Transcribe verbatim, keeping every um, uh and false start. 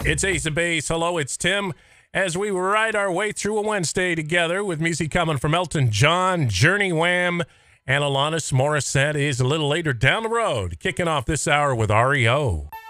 It's Ace of Base. Hello, it's Tim. As we ride our way through a Wednesday together with music coming from Elton John, Journey, Wham, and Alanis Morissette is a little later down the road, kicking off this hour with R E O.